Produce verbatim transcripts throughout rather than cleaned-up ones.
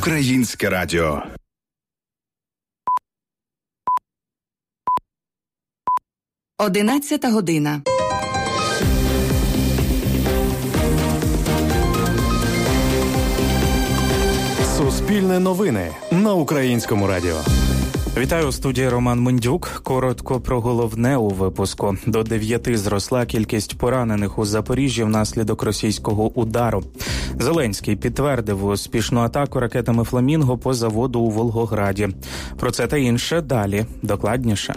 Українське радіо. Одинадцята година. Суспільне новини на Українському радіо. Вітаю, у студії Роман Мендюк. Коротко про головне у випуску. До дев'яти зросла кількість поранених у Запоріжжі внаслідок російського удару. Зеленський підтвердив успішну атаку ракетами «Фламінго» по заводу у Волгограді. Про це та інше далі, докладніше.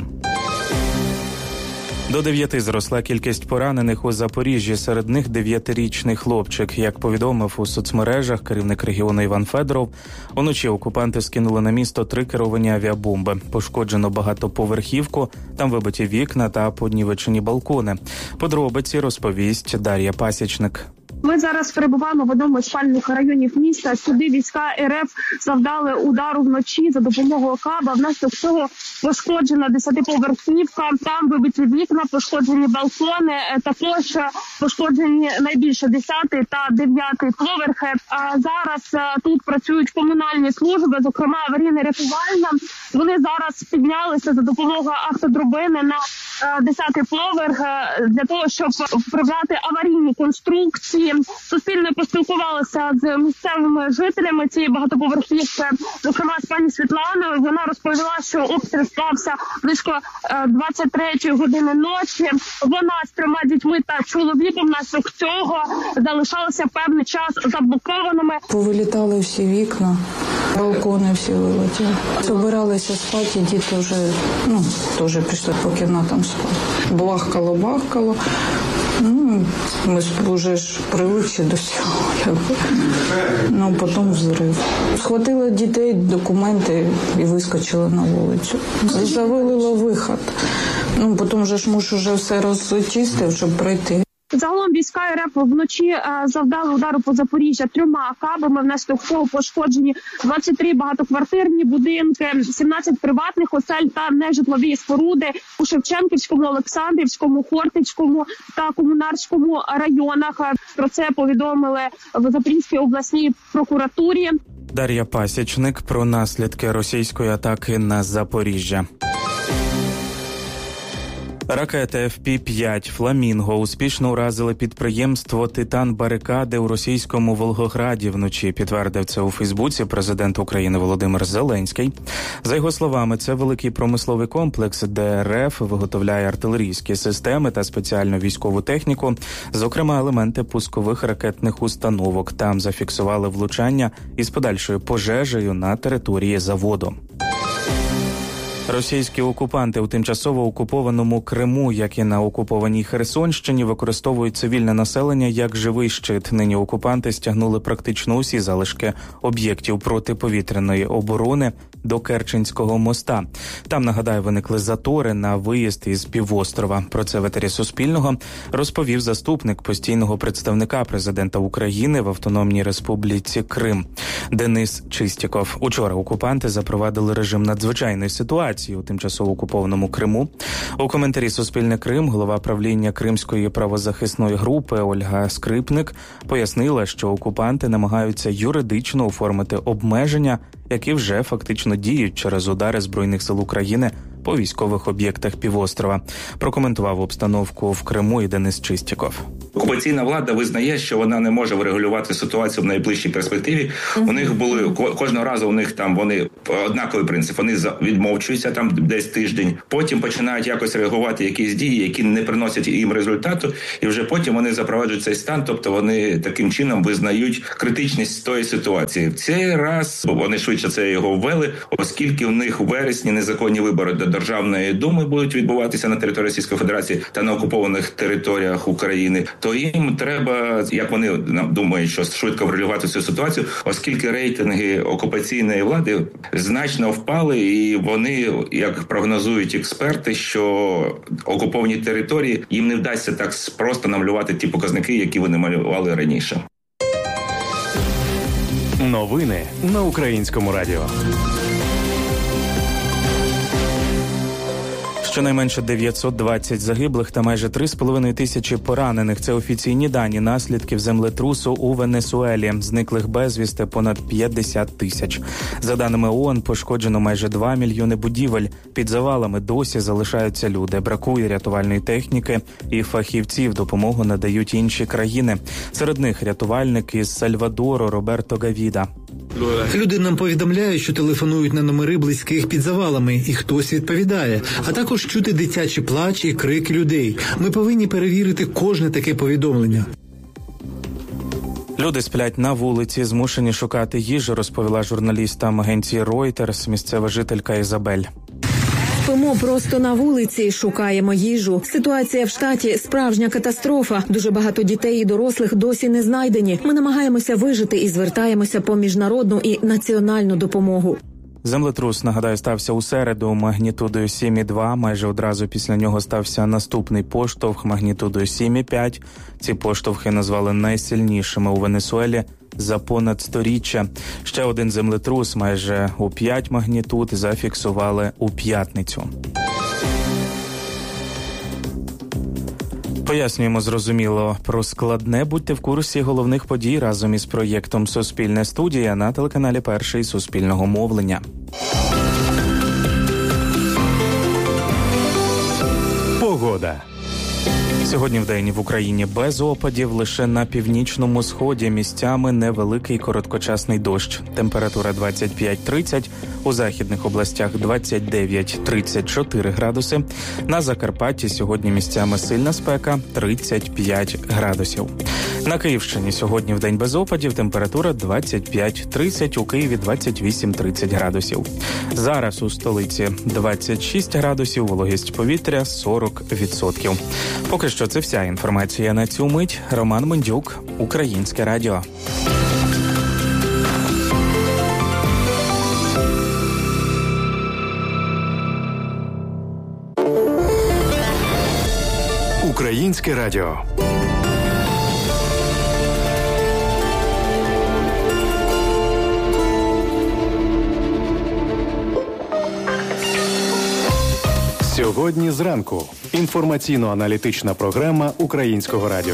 До дев'яти зросла кількість поранених у Запоріжжі, серед них дев'ятирічний хлопчик. Як повідомив у соцмережах керівник регіону Іван Федоров, уночі окупанти скинули на місто три керовані авіабомби. Пошкоджено багатоповерхівку, там вибиті вікна та понівечені балкони. Подробиці розповість Дар'я Пасічник. Ми зараз перебуваємо в одному з спальних районів міста. Сюди війська РФ завдали удару вночі за допомогою каба. Внаслідок цього пошкоджена десятиповерхівка, там вибиті вікна, пошкоджені балкони, також пошкоджені найбільше десятий та дев'ятий поверхи. А зараз тут працюють комунальні служби, зокрема аварійна рятувальна. Вони зараз піднялися за допомогою автодрабини на десятий поверх для того, щоб вправляти аварійні конструкції. Суспільне поспілкувалося з місцевими жителями цієї багатоповерхівки, зокрема з пані Світланою. Вона розповіла, що обстріл стався близько двадцять третьої години ночі. Вона з трьома дітьми та чоловіком внаслідок цього залишалася певний час заблокованими. Повилітали всі вікна, балкони всі вилетіли. Собиралися спати, діти вже, ну, теж пішли по кімнатам спати. Бахкало-бахкало. Ну, ми вже ж привикли до всього, якби. Ну, потім взрив. Схватили дітей, документи і вискочили на вулицю. Завалило вихід. Ну, потім вже ж муж вже все розчистив, щоб прийти. Загалом війська РФ вночі завдали удару по Запоріжжя трьома кабами, внаслідок цього пошкоджені двадцять три багатоквартирні будинки, сімнадцять приватних осель та нежитлові споруди у Шевченківському, Олександрівському, Хортицькому та Комунарському районах. Про це повідомили в Запорізькій обласній прокуратурі. Дар'я Пасічник про наслідки російської атаки на Запоріжжя. Ракети еф пі п'ять «Фламінго» успішно уразили підприємство «Титан-Барикади» у російському Волгограді вночі, підтвердив це у Фейсбуці президент України Володимир Зеленський. За його словами, це великий промисловий комплекс, де РФ виготовляє артилерійські системи та спеціальну військову техніку, зокрема елементи пускових ракетних установок. Там зафіксували влучання із подальшою пожежею на території заводу. Російські окупанти у тимчасово окупованому Криму, як і на окупованій Херсонщині, використовують цивільне населення як живий щит. Нині окупанти стягнули практично усі залишки об'єктів протиповітряної оборони до Керченського моста. Там, нагадаю, виникли затори на виїзд із півострова. Про це в етері Суспільного розповів заступник постійного представника президента України в Автономній Республіці Крим Денис Чистіков. Учора окупанти запровадили режим надзвичайної ситуації у тимчасово окупованому Криму. У коментарі «Суспільне Крим» голова правління Кримської правозахисної групи Ольга Скрипник пояснила, що окупанти намагаються юридично оформити обмеження, які вже фактично діють через удари Збройних сил України по військових об'єктах півострова. Прокоментував обстановку в Криму і Денис Чистіков. Окупаційна влада визнає, що вона не може врегулювати ситуацію в найближчій перспективі. Mm-hmm. У них були кожного разу у них там вони однаковий принцип. Вони відмовчуються там десь тиждень, потім починають якось реагувати якісь дії, які не приносять їм результату, і вже потім вони запроваджують цей стан. Тобто вони таким чином визнають критичність тої ситуації. В цей раз вони швидше це його ввели, оскільки у них у вересні незаконні вибори до Державної думи будуть відбуватися на території Російської Федерації та на окупованих територіях України. То їм треба, як вони думають, що швидко врегулювати цю ситуацію, оскільки рейтинги окупаційної влади значно впали, і вони, як прогнозують експерти, що окуповані території їм не вдасться так просто намалювати ті показники, які вони малювали раніше. Новини на Українському радіо. Щонайменше дев'ятсот двадцять загиблих та майже три з половиною тисячі поранених. Це офіційні дані наслідків землетрусу у Венесуелі. Зниклих безвісти понад п'ятдесят тисяч. За даними ООН, пошкоджено майже два мільйони будівель. Під завалами досі залишаються люди. Бракує рятувальної техніки і фахівців. Допомогу надають інші країни. Серед них рятувальник із Сальвадору Роберто Гавіда. Люди нам повідомляють, що телефонують на номери близьких під завалами, і хтось відповідає. А також чути дитячий плач і крик людей. Ми повинні перевірити кожне таке повідомлення. Люди сплять на вулиці, змушені шукати їжу, розповіла журналістам агенції Reuters місцева жителька Ізабель. Спимо просто на вулиці, шукаємо їжу. Ситуація в штаті – справжня катастрофа. Дуже багато дітей і дорослих досі не знайдені. Ми намагаємося вижити і звертаємося по міжнародну і національну допомогу. Землетрус, нагадаю, стався у середу магнітудою сім і два. Майже одразу після нього стався наступний поштовх магнітудою сім і п'ять. Ці поштовхи назвали найсильнішими у Венесуелі за понад сторіччя. Ще один землетрус майже у п'ять магнітуд зафіксували у п'ятницю. Пояснюємо зрозуміло про складне. Будьте в курсі головних подій разом із проєктом «Суспільне студія» на телеканалі Перший Суспільного мовлення. Погода. Сьогодні вдень в Україні без опадів, лише на північному сході місцями невеликий короткочасний дощ. Температура двадцять п'ять тридцять, у західних областях двадцять дев'ять тридцять чотири градуси. На Закарпатті сьогодні місцями сильна спека тридцять п'ять градусів. На Київщині сьогодні вдень без опадів, температура двадцять п'ять тридцять, у Києві двадцять вісім тридцять градусів. Зараз у столиці двадцять шість градусів, вологість повітря сорок відсотків. Поки що це вся інформація на цю мить. Роман Мендюк, Українське радіо. Українське радіо. Сьогодні зранку. Інформаційно-аналітична програма Українського радіо.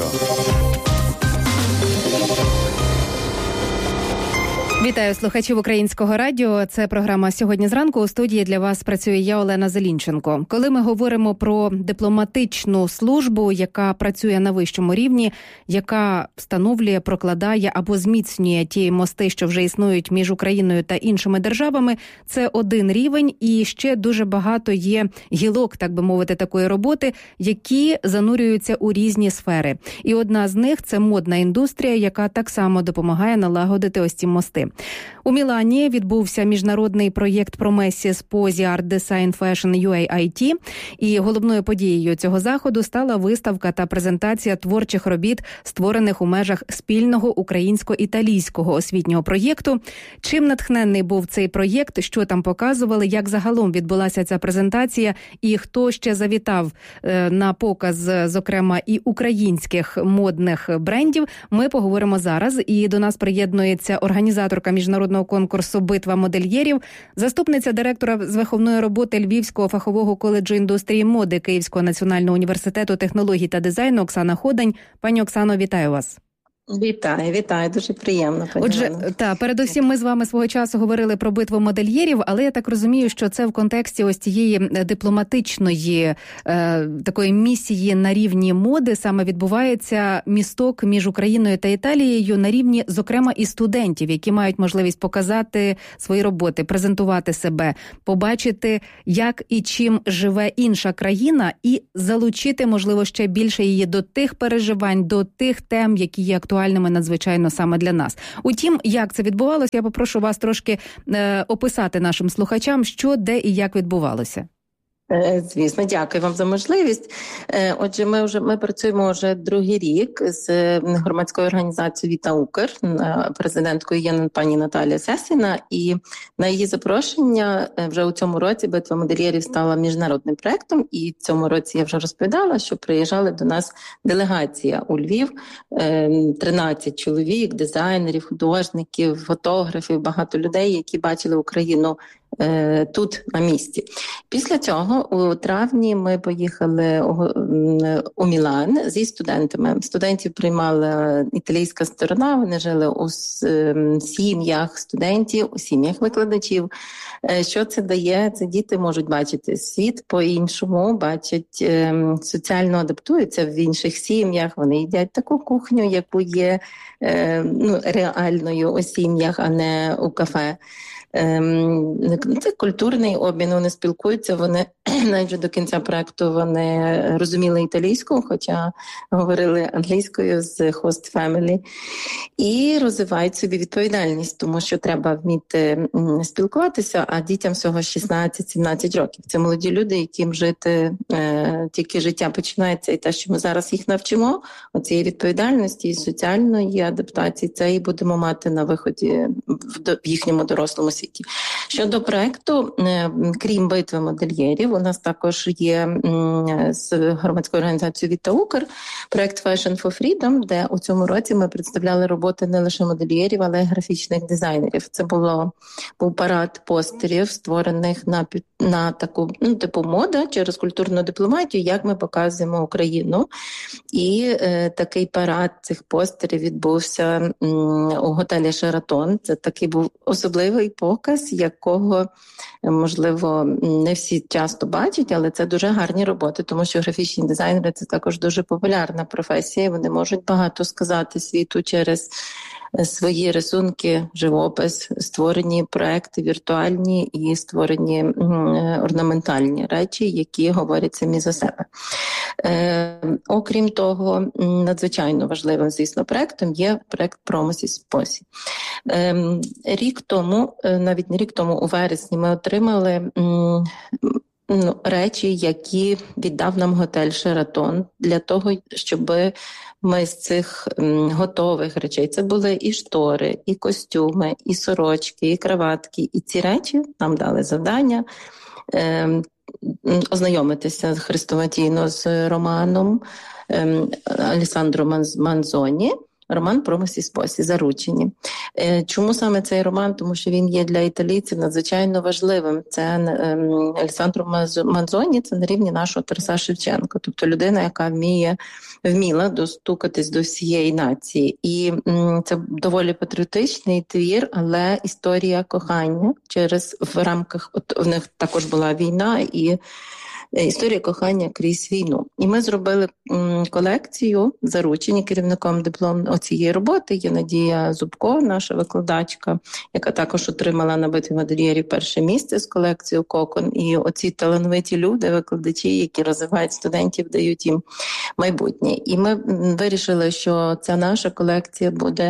Вітаю слухачів Українського радіо. Це програма «Сьогодні зранку». У студії для вас працює я, Олена Зелінченко. Коли ми говоримо про дипломатичну службу, яка працює на вищому рівні, яка встановлює, прокладає або зміцнює ті мости, що вже існують між Україною та іншими державами, це один рівень, і ще дуже багато є гілок, так би мовити, такої роботи, які занурюються у різні сфери. І одна з них – це модна індустрія, яка так само допомагає налагодити ось ці мости. У Мілані відбувся міжнародний проєкт Promesis Posi Art Design Fashion ю ей ай ті, і головною подією цього заходу стала виставка та презентація творчих робіт, створених у межах спільного українсько-італійського освітнього проєкту. Чим натхненний був цей проєкт, що там показували, як загалом відбулася ця презентація і хто ще завітав е, на показ, зокрема, і українських модних брендів, ми поговоримо зараз. І до нас приєднується організаторка міжнародного конкурсу «Битва модельєрів», заступниця директора з виховної роботи Львівського фахового коледжу індустрії моди Київського національного університету технологій та дизайну Оксана Ходань. Пані Оксано, вітаю вас. Вітаю, вітаю, дуже приємно. Отже, та передусім ми з вами свого часу говорили про битву модельєрів, але я так розумію, що це в контексті ось цієї дипломатичної е, такої місії на рівні моди саме відбувається місток між Україною та Італією на рівні, зокрема, і студентів, які мають можливість показати свої роботи, презентувати себе, побачити, як і чим живе інша країна, і залучити, можливо, ще більше її до тих переживань, до тих тем, які є актуальними. актуальними надзвичайно саме для нас. Утім, як це відбувалося, я попрошу вас трошки е, описати нашим слухачам, що, де і як відбувалося. Звісно, дякую вам за можливість. Отже, ми вже ми працюємо вже другий рік з громадською організацією «Віта Укр», президенткою є пані Наталія Сесіна, і на її запрошення вже у цьому році «Битва модельєрів» стала міжнародним проєктом, і в цьому році я вже розповідала, що приїжджали до нас делегація у Львів, тринадцять чоловік, дизайнерів, художників, фотографів, багато людей, які бачили Україну тут на місці. Після цього у травні ми поїхали у Мілан зі студентами. Студентів приймала італійська сторона, вони жили у сім'ях студентів, у сім'ях викладачів. Що це дає? Це діти можуть бачити світ по-іншому, бачать, соціально адаптуються в інших сім'ях, вони їдять таку кухню, яку є ну, реальною у сім'ях, а не у кафе. Це культурний обмін, вони спілкуються, вони навіть до кінця проекту вони розуміли італійську, хоча говорили англійською з host family, і розвивають собі відповідальність, тому що треба вміти спілкуватися, а дітям всього шістнадцять-сімнадцять років. Це молоді люди, яким жити, тільки життя починається, і те, що ми зараз їх навчимо, оцієї відповідальності і соціальної адаптації, це і будемо мати на виході в їхньому дорослому світі. Щодо проекту, крім битви модельєрів, у нас також є з громадською організацією «Віта Укр» проект Fashion for Freedom, де у цьому році ми представляли роботи не лише модельєрів, але й графічних дизайнерів. Це було, був парад постерів, створених на, на таку, ну, типу мода через культурну дипломатію, як ми показуємо Україну. І е, такий парад цих постерів відбувся м, у готелі «Шератон». Це такий був особливий показ, якого, можливо, не всі часто бачать, але це дуже гарні роботи, тому що графічні дизайнери – це також дуже популярна професія, вони можуть багато сказати світу через свої рисунки, живопис, створені проекти віртуальні і створені орнаментальні речі, які говорять самі за себе. Е, окрім того, надзвичайно важливим, звісно, проектом є проект «Промис спосіб». Е, рік тому, навіть не рік тому, у вересні ми отримали м, ну, речі, які віддав нам готель «Шератон» для того, щоб ми з цих м, готових речей, це були і штори, і костюми, і сорочки, і краватки, і ці речі нам дали завдання е, ознайомитися хрестоматійно з романом е, Алессандро Манзоні, роман «Промис і спосіб», «Заручені». Чому саме цей роман? Тому що він є для італійців надзвичайно важливим. Це Алессандро Манзоні, це на рівні нашого Тараса Шевченка, тобто людина, яка вміє, вміла достукатись до всієї нації. І це доволі патріотичний твір, але історія кохання через в рамках, от в них також була війна і історія кохання крізь війну. І ми зробили м, колекцію «Заручені». Керівником диплом цієї роботи є Надія Зубко, наша викладачка, яка також отримала на битві модельєрів перше місце з колекцією «Кокон». І оці талановиті люди, викладачі, які розвивають студентів, дають їм майбутнє. І ми вирішили, що ця наша колекція буде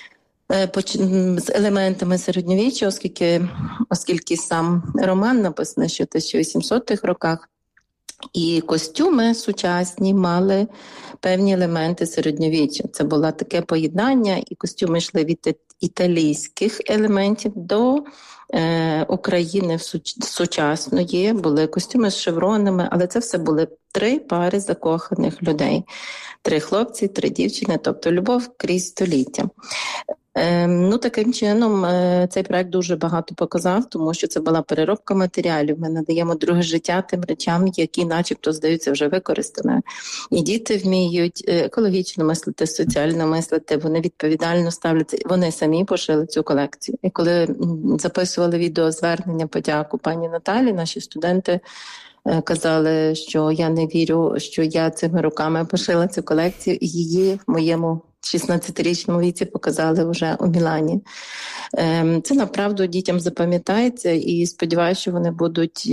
з елементами середньовіччя, оскільки, оскільки сам роман написаний ще в тисяча вісімсотих роках, і костюми сучасні мали певні елементи середньовіччя. Це було таке поєднання, і костюми йшли від італійських елементів до е, України в суч- сучасної. Були костюми з шевронами, але це все були три пари закоханих людей. Три хлопці, три дівчини, тобто любов крізь століття. Е, ну, таким чином, е, цей проект дуже багато показав, тому що це була переробка матеріалів. Ми надаємо друге життя тим речам, які начебто здаються вже використаними. І діти вміють екологічно мислити, соціально мислити, вони відповідально ставляться. Вони самі пошили цю колекцію. І коли записували відеозвернення подяку пані Наталі, наші студенти казали, що я не вірю, що я цими руками пошила цю колекцію, і її в моєму шістнадцятирічному віці показали вже у Мілані. Це направду дітям запам'ятається, і сподіваюся, що вони будуть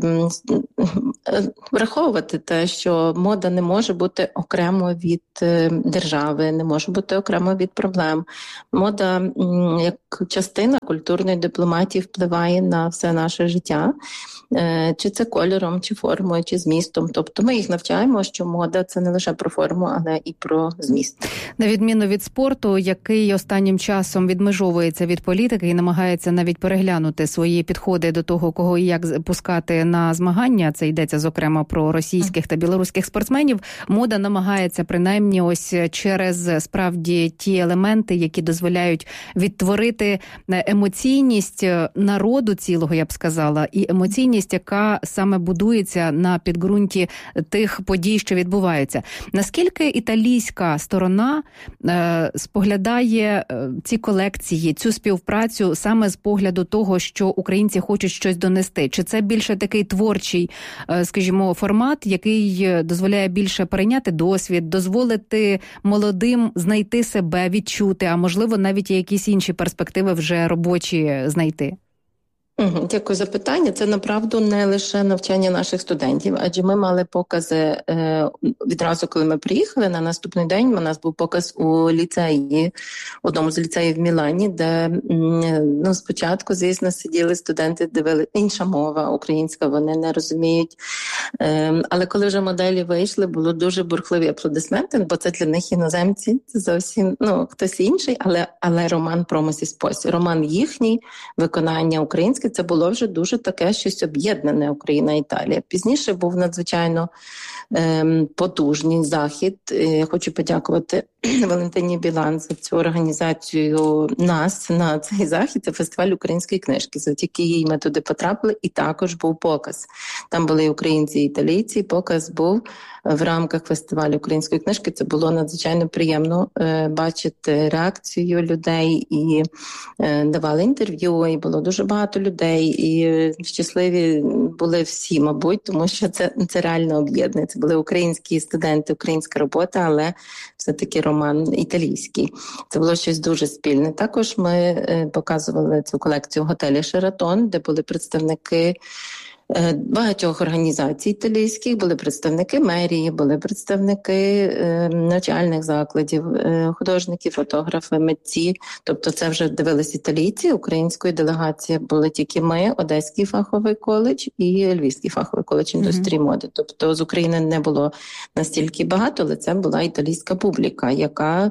враховувати те, що мода не може бути окремо від держави, не може бути окремо від проблем. Мода як частина культурної дипломатії впливає на все наше життя, чи це кольором, чи формою, чи змістом. Тобто ми їх навчаємо, що мода – це не лише про форму, але і про зміст. На відміну від спорту, який останнім часом відмежовується від політики і намагається навіть переглянути свої підходи до того, кого і як пускати на змагання, це йдеться, зокрема про російських та білоруських спортсменів, мода намагається принаймні ось через справді ті елементи, які дозволяють відтворити емоційність народу цілого, я б сказала, і емоційність, яка саме будується на підґрунті тих подій, що відбуваються. Наскільки італійська сторона е, споглядає е, ці колекції, цю співпрацю саме з погляду того, що українці хочуть щось донести? Чи це більше такий творчий, е, скажімо, формат, який дозволяє більше перейняти досвід, дозволити молодим знайти себе, відчути, а можливо навіть і якісь інші перспективи вже робочі знайти? Дякую за питання. Це, направду, не лише навчання наших студентів, адже ми мали покази е, відразу, коли ми приїхали, на наступний день у нас був показ у ліцеї, одному з ліцеїв в Мілані, де ну, спочатку, звісно, сиділи студенти, дивили, інша мова, українська, вони не розуміють. Е, але коли вже моделі вийшли, було дуже бурхливі аплодисменти, бо це для них іноземці, це зовсім, ну, хтось інший, але, але роман «Промисі спосіб», роман їхній, виконання українське, це було вже дуже таке щось об'єднане Україна-Італія. Пізніше був надзвичайно ем, потужний захід. Я хочу подякувати Валентині Білан за цю організацію нас на цей захід. Це фестиваль української книжки. Завдяки їй ми туди потрапили, і також був показ. Там були українці і італійці, показ був в рамках фестивалю української книжки. Це було надзвичайно приємно е, бачити реакцію людей, і е, давали інтерв'ю, і було дуже багато людей, і щасливі були всі, мабуть, тому що це, це реально об'єднує. Це були українські студенти, українська робота, але все-таки роман італійський. Це було щось дуже спільне. Також ми е, показували цю колекцію в готелі «Шератон», де були представники багатьох організацій італійських, були представники мерії, були представники е, навчальних закладів, е, художники, фотографи, митці. Тобто це вже дивились італійці, української делегації були тільки ми, Одеський фаховий коледж і Львівський фаховий коледж індустрії mm-hmm. моди. Тобто з України не було настільки багато, але це була італійська публіка, яка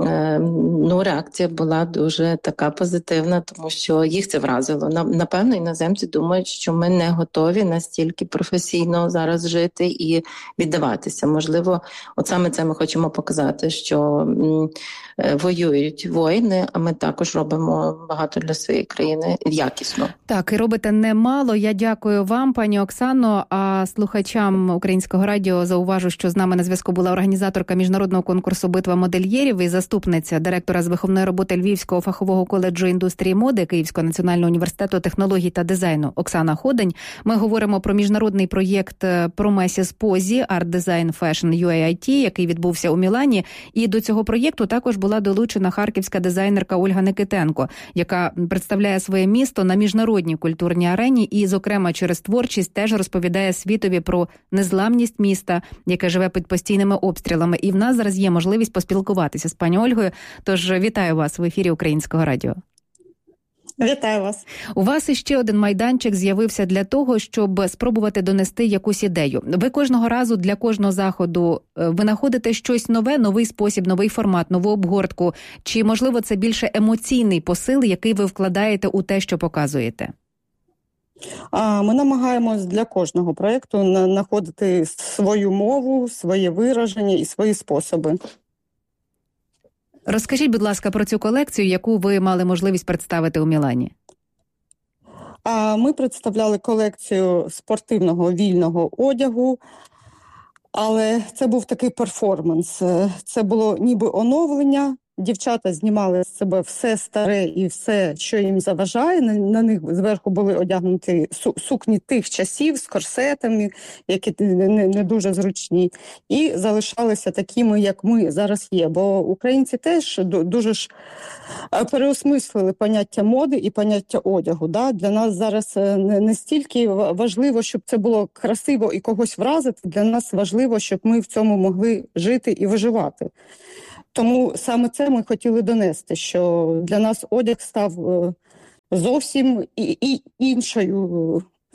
ну, реакція була дуже така позитивна, тому що їх це вразило. Напевно, іноземці думають, що ми не готові настільки професійно зараз жити і віддаватися. Можливо, от саме це ми хочемо показати, що м, воюють воїни, а ми також робимо багато для своєї країни якісно. Так, і робите немало. Я дякую вам, пані Оксано, а слухачам Українського радіо зауважу, що з нами на зв'язку була організаторка міжнародного конкурсу «Битва модельєрів» і заступниця директора з виховної роботи Львівського фахового коледжу індустрії моди Київського національного університету технологій та дизайну Оксана Ходень. Ми говоримо про міжнародний проєкт «Промесі спозі» Art Design Fashion ю ей ай ті, який відбувся у Мілані. І до цього проєкту також була долучена харківська дизайнерка Ольга Никитенко, яка представляє своє місто на міжнародній культурній арені і, зокрема, через творчість теж розповідає світові про незламність міста, яке живе під постійними обстрілами. І в нас зараз є можливість поспілкуватися з пані Ольгою. Тож вітаю вас в ефірі Українського радіо. Вітаю вас. У вас іще один майданчик з'явився для того, щоб спробувати донести якусь ідею. Ви кожного разу для кожного заходу ви знаходите щось нове, новий спосіб, новий формат, нову обгортку? Чи, можливо, це більше емоційний посил, який ви вкладаєте у те, що показуєте? Ми намагаємось для кожного проєкту знаходити свою мову, своє вираження і свої способи. Розкажіть, будь ласка, про цю колекцію, яку ви мали можливість представити у Мілані. Ми представляли колекцію спортивного вільного одягу, але це був такий перформанс. Це було ніби оновлення. Дівчата знімали з себе все старе і все, що їм заважає. На, на них зверху були одягнуті сукні тих часів з корсетами, які не, не дуже зручні. І залишалися такими, як ми зараз є. Бо українці теж дуже ж переосмислили поняття моди і поняття одягу. Да? Для нас зараз не, не стільки важливо, щоб це було красиво і когось вразити. Для нас важливо, щоб ми в цьому могли жити і виживати. Тому саме це ми хотіли донести, що для нас одяг став зовсім і, і іншою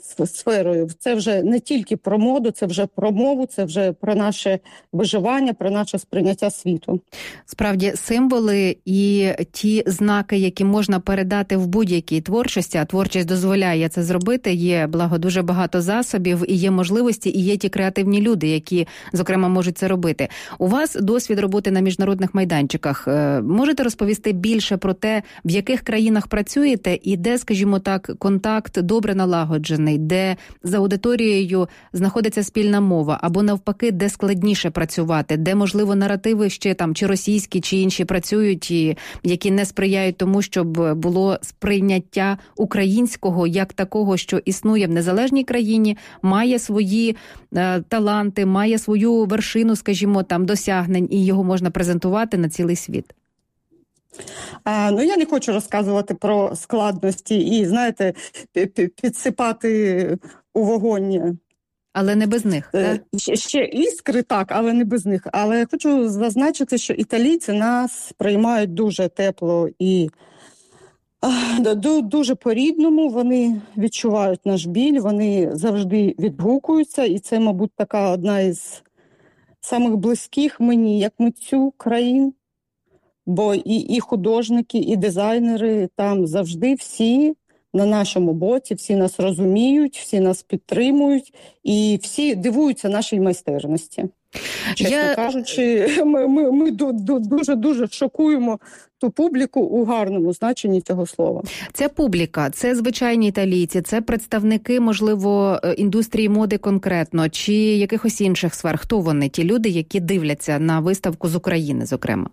сферою. Це вже не тільки про моду, це вже про мову, це вже про наше виживання, про наше сприйняття світу. Справді, символи і ті знаки, які можна передати в будь-якій творчості, а творчість дозволяє це зробити, є, благо, дуже багато засобів, і є можливості, і є ті креативні люди, які, зокрема, можуть це робити. У вас досвід роботи на міжнародних майданчиках. Можете розповісти більше про те, в яких країнах працюєте і де, скажімо так, контакт добре налагоджений, де за аудиторією знаходиться спільна мова, або навпаки, де складніше працювати, де, можливо, наративи ще там чи російські, чи інші працюють, і які не сприяють тому, щоб було сприйняття українського як такого, що існує в незалежній країні, має свої е, таланти, має свою вершину, скажімо, там досягнень, і його можна презентувати на цілий світ. А, ну, я не хочу розказувати про складності і, знаєте, підсипати у вогонь. Але не без них, так? Ще, ще іскри, так, але не без них. Але я хочу зазначити, що італійці нас приймають дуже тепло і а, дуже по-рідному. Вони відчувають наш біль, вони завжди відгукуються. І це, мабуть, така одна із самих близьких мені, як митцю, країн. Бо і, і художники, і дизайнери там завжди всі на нашому боці, всі нас розуміють, всі нас підтримують і всі дивуються нашій майстерності. Чесно Я... кажучи, ми, ми, ми дуже-дуже шокуємо ту публіку у гарному значенні цього слова. Ця публіка, це звичайні італійці, це представники, можливо, індустрії моди конкретно, чи якихось інших сфер? Хто вони, ті люди, які дивляться на виставку з України, зокрема?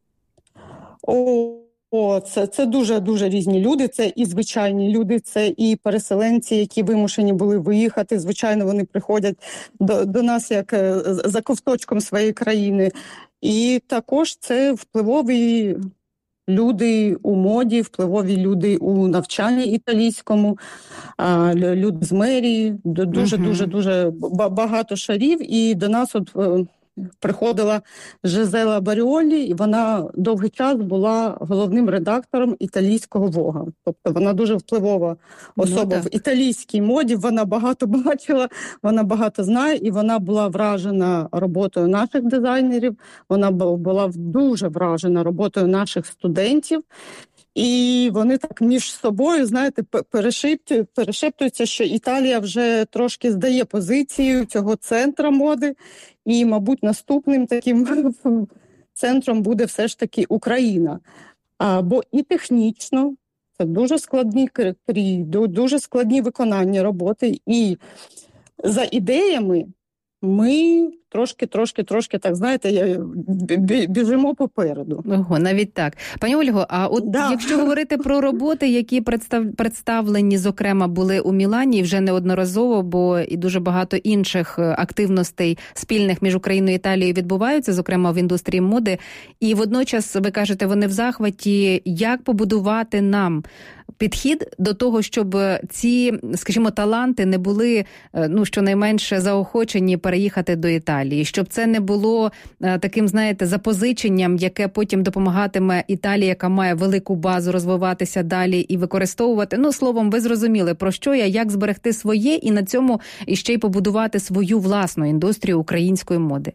О, о це, це дуже-дуже різні люди, це і звичайні люди, це і переселенці, які вимушені були виїхати. Звичайно, вони приходять до, до нас як за ковточком своєї країни. І також це впливові люди у моді, впливові люди у навчанні італійському, люди з мерії, дуже-дуже-дуже багато шарів. І до нас от приходила Жизела Баріолі, і вона довгий час була головним редактором італійського Вога. Тобто вона дуже впливова особа ну, в італійській моді, вона багато бачила, вона багато знає, і вона була вражена роботою наших дизайнерів, вона була дуже вражена роботою наших студентів. І вони так між собою, знаєте, перешептують, перешептуються, що Італія вже трошки здає позицію цього центру моди. І, мабуть, наступним таким центром буде все ж таки Україна. А, бо і технічно це дуже складні критерії, дуже складні виконання роботи. І за ідеями ми трошки, трошки, трошки, так, знаєте, біжимо попереду. Ого, навіть так. Пані Ольго, а от да. якщо говорити про роботи, які представ... представлені, зокрема, були у Мілані, вже неодноразово, бо і дуже багато інших активностей спільних між Україною і Італією відбуваються, зокрема в індустрії моди, і водночас, ви кажете, вони в захваті, як побудувати нам підхід до того, щоб ці, скажімо, таланти не були, ну, щонайменше заохочені переїхати до Італії, щоб це не було таким, знаєте, запозиченням, яке потім допомагатиме Італії, яка має велику базу, розвиватися далі і використовувати. Ну, словом, ви зрозуміли, про що я, як зберегти своє і на цьому іще й побудувати свою власну індустрію української моди.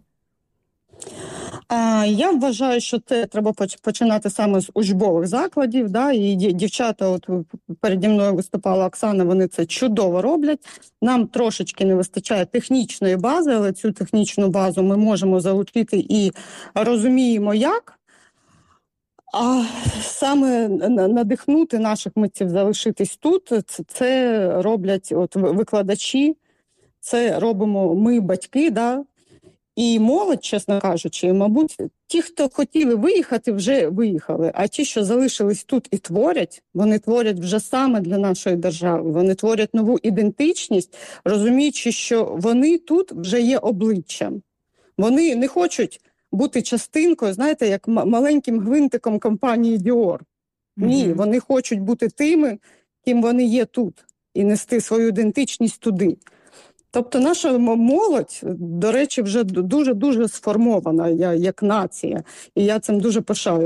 Я вважаю, що це треба починати саме з учбових закладів, да, і дівчата, от переді мною виступала Оксана, вони це чудово роблять. Нам трошечки не вистачає технічної бази, але цю технічну базу ми можемо залучити і розуміємо як. А саме надихнути наших митців залишитись тут, це роблять от викладачі, це робимо ми, батьки, да. І молодь, чесно кажучи, мабуть, ті, хто хотіли виїхати, вже виїхали. А ті, що залишились тут і творять, вони творять вже саме для нашої держави. Вони творять нову ідентичність, розуміючи, що вони тут вже є обличчям. Вони не хочуть бути частинкою, знаєте, як маленьким гвинтиком компанії Dior. Ні, mm-hmm. вони хочуть бути тими, ким вони є тут, і нести свою ідентичність туди. Тобто наша молодь, до речі, вже дуже-дуже сформована як нація. І я цим дуже пишаюсь.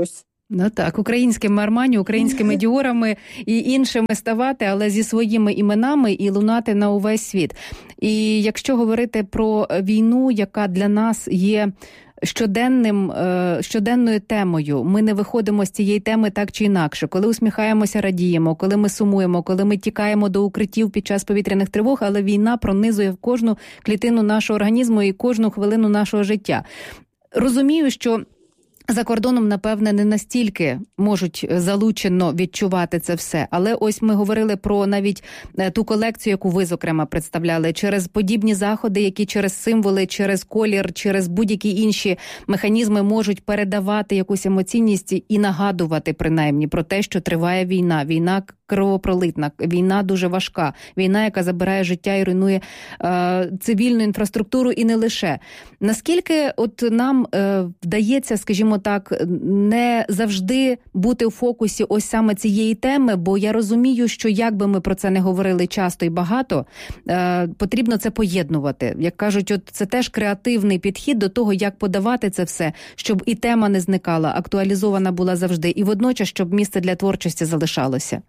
Ну так, українськими Армані, українськими Діорами і іншими ставати, але зі своїми іменами і лунати на увесь світ. І якщо говорити про війну, яка для нас є щоденним, щоденною темою, ми не виходимо з цієї теми так чи інакше. Коли усміхаємося, радіємо, коли ми сумуємо, коли ми тікаємо до укриттів під час повітряних тривог, але війна пронизує в кожну клітину нашого організму і кожну хвилину нашого життя. Розумію, що за кордоном, напевне, не настільки можуть залучено відчувати це все. Але ось ми говорили про навіть ту колекцію, яку ви, зокрема, представляли, через подібні заходи, які через символи, через колір, через будь-які інші механізми можуть передавати якусь емоційність і нагадувати, принаймні, про те, що триває війна. Війна кровопролитна, війна дуже важка, війна, яка забирає життя і руйнує е, цивільну інфраструктуру і не лише. Наскільки от нам е, вдається, скажімо так, не завжди бути у фокусі ось саме цієї теми, бо я розумію, що як би ми про це не говорили часто і багато, е, потрібно це поєднувати. Як кажуть, от це теж креативний підхід до того, як подавати це все, щоб і тема не зникала, актуалізована була завжди, і водночас, щоб місце для творчості залишалося.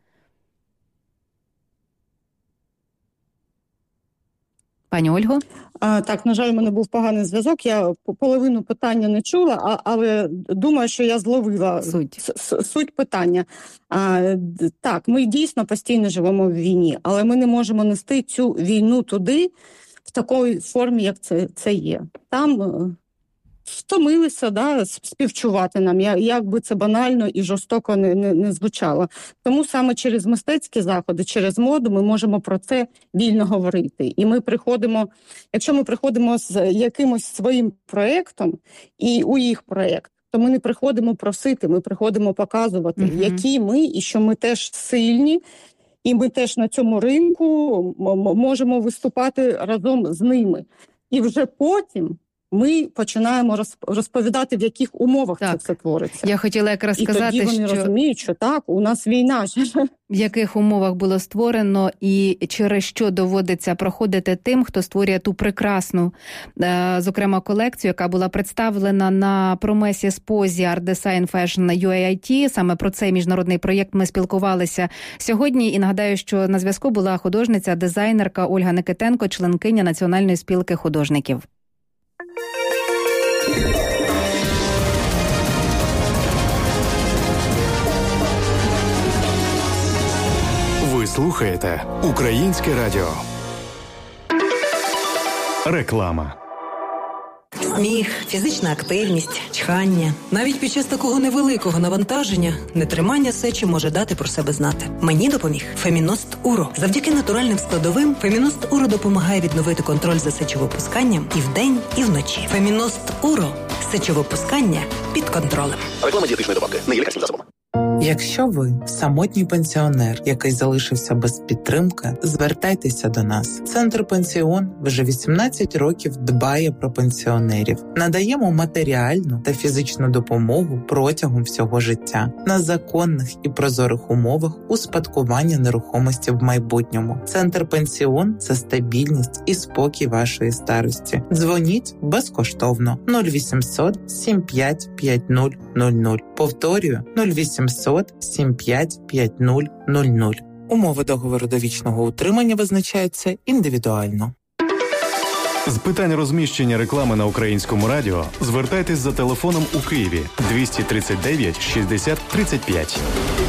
Пані Ольго? А, так, на жаль, у мене був поганий зв'язок, я половину питання не чула, а, але думаю, що я зловила суть, с- суть питання. А, так, ми дійсно постійно живемо в війні, але ми не можемо нести цю війну туди в такій формі, як це, це є. Там втомилися, да, співчувати нам, як би це банально і жорстоко не, не, не звучало. Тому саме через мистецькі заходи, через моду ми можемо про це вільно говорити. І ми приходимо, якщо ми приходимо з якимось своїм проєктом і у їх проєкт, то ми не приходимо просити, ми приходимо показувати, mm-hmm. які ми і що ми теж сильні, і ми теж на цьому ринку можемо виступати разом з ними. І вже потім ми починаємо розповідати, в яких умовах так. це все твориться. Я хотіла якраз і сказати, тоді вони що... розуміють, що так, у нас війна. В яких умовах було створено і через що доводиться проходити тим, хто створює ту прекрасну, зокрема, колекцію, яка була представлена на промесі Спозі Art Design Fashion ю ей ай ті. Саме про цей міжнародний проєкт ми спілкувалися сьогодні. І нагадаю, що на зв'язку була художниця, дизайнерка Ольга Никитенко, членкиня Національної спілки художників. Ви слухаєте Українське радіо. Реклама. Сміх, фізична активність, чхання. Навіть під час такого невеликого навантаження нетримання сечі може дати про себе знати. Мені допоміг Феміност Уро. Завдяки натуральним складовим Феміност Уро допомагає відновити контроль за сечовипусканням і вдень, і вночі. Феміност Уро. Сечовипускання під контролем. Реклама дієтичної добавки. Не є лікарським засобом. Якщо ви самотній пенсіонер, який залишився без підтримки, звертайтеся до нас. Центр Пенсіон вже вісімнадцять років дбає про пенсіонерів. Надаємо матеріальну та фізичну допомогу протягом всього життя на законних і прозорих умовах успадкування нерухомості в майбутньому. Центр Пенсіон – це стабільність і спокій вашої старості. Дзвоніть безкоштовно нуль вісімсот сім п'ять п'ять нуль нуль нуль. Повторюю нуль вісімсот сім п'ять п'ять нуль нуль нуль. Умови договору довічного утримання визначаються індивідуально. З питань розміщення реклами на Українському радіо звертайтесь за телефоном у Києві двісті тридцять дев'ять шістдесят тридцять п'ять.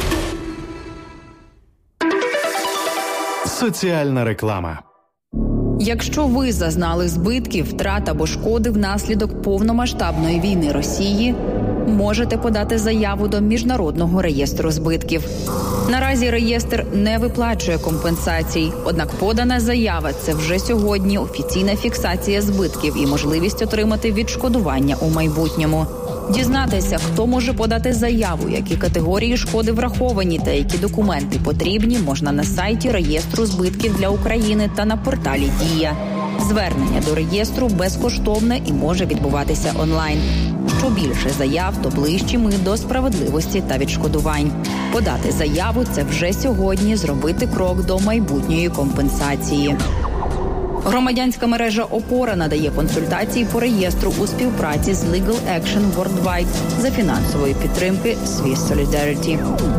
Соціальна реклама. Якщо ви зазнали збитків, втрат або шкоди внаслідок повномасштабної війни Росії, можете подати заяву до Міжнародного реєстру збитків. Наразі реєстр не виплачує компенсацій, однак подана заява – це вже сьогодні офіційна фіксація збитків і можливість отримати відшкодування у майбутньому. Дізнатися, хто може подати заяву, які категорії шкоди враховані та які документи потрібні, можна на сайті реєстру збитків для України та на порталі «Дія». Звернення до реєстру безкоштовне і може відбуватися онлайн. Що більше заяв, то ближчі ми до справедливості та відшкодувань. Подати заяву – це вже сьогодні зробити крок до майбутньої компенсації. Громадянська мережа «Опора» надає консультації по реєстру у співпраці з Legal Action Worldwide за фінансової підтримки Swiss Solidarity.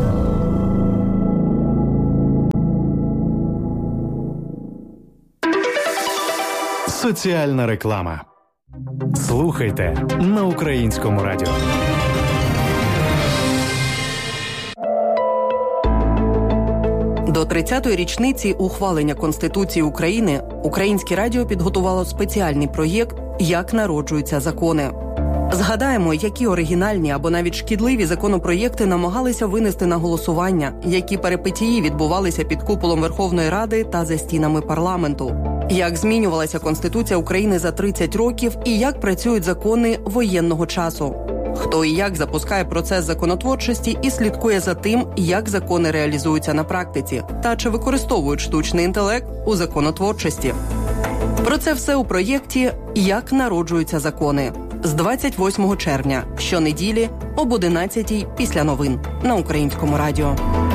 Соціальна реклама. Слухайте на Українському радіо. До тридцятої річниці ухвалення Конституції України Українське радіо підготувало спеціальний проєкт «Як народжуються закони». Згадаємо, які оригінальні або навіть шкідливі законопроєкти намагалися винести на голосування, які перипетії відбувалися під куполом Верховної Ради та за стінами парламенту. Як змінювалася Конституція України за тридцять років і як працюють закони воєнного часу. Хто і як запускає процес законотворчості і слідкує за тим, як закони реалізуються на практиці, та чи використовують штучний інтелект у законотворчості. Про це все у проєкті «Як народжуються закони» з двадцять восьмого червня, щонеділі об одинадцятій після новин на Українському радіо.